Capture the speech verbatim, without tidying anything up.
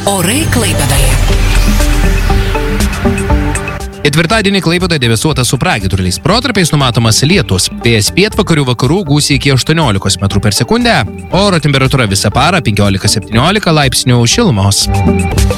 Orai Klaipėdoje. Ketvirtadienį Klaipėdoje debesuota su pragiedruliais. Protarpiais numatomas lietus. Vėjas pietvakarių vakarų gūsiai iki aštuoniolikos metrų per sekundę. Oro temperatūra visą parą penkiolika septyniolika laipsnių šilumos.